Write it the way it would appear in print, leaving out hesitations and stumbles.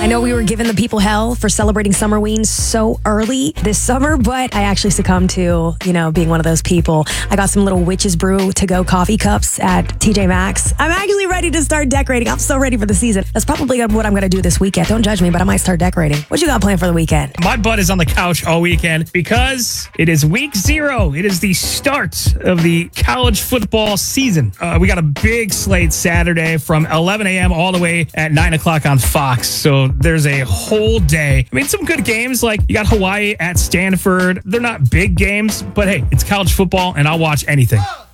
know we were giving the people hell for celebrating summer weens so early this summer, but I actually succumbed to, being one of those people. I got some little Witch's Brew to-go coffee cups at TJ Maxx. I'm actually ready to start decorating. I'm so ready for the season. That's probably what I'm going to do this weekend. Don't judge me, but I might start decorating. What you got planned for the weekend? My butt is on the couch all weekend because it is week 0. It is the start of the college football season. We got a big slate Saturday from 11 a.m. all the way at 9 o'clock on Fox. So there's a whole day. I mean, some good games, like you got Hawaii at Stanford. They're not big games, but hey, it's college football and I'll watch anything.